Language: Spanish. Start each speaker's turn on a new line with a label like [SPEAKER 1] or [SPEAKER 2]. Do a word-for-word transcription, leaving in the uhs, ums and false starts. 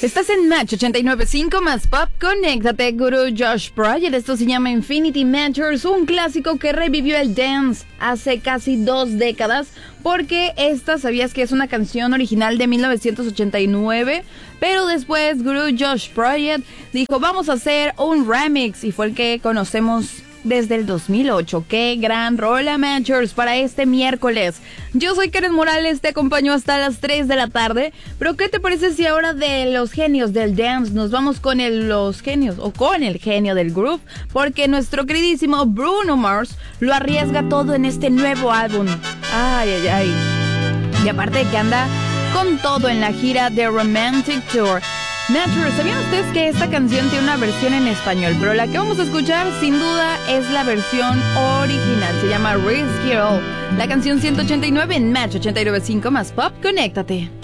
[SPEAKER 1] Estás en Match ochenta y nueve punto cinco más Pop. Conéctate, Guru Josh Project. Esto se llama Infinity Matchers, un clásico que revivió el dance hace casi dos décadas. Porque esta, ¿sabías que es una canción original de mil novecientos ochenta y nueve? Pero después Guru Josh Project dijo, vamos a hacer un remix. Y fue el que conocemos desde el dos mil ocho. ¡Qué gran rola, Matchers, para este miércoles! Yo soy Karen Morales, te acompaño hasta las tres de la tarde. Pero ¿qué te parece si ahora de los genios del dance nos vamos con el, los genios o con el genio del groove? Porque nuestro queridísimo Bruno Mars lo arriesga todo en este nuevo álbum. ¡Ay, ay, ay! Y aparte de que anda con todo en la gira de Romantic Tour. Matchers, ¿sabían ustedes que esta canción tiene una versión en español? Pero la que vamos a escuchar, sin duda, es la versión original. Se llama Risk It All. La canción ciento ochenta y nueve en Match ochenta y nueve punto cinco más Pop. Conéctate.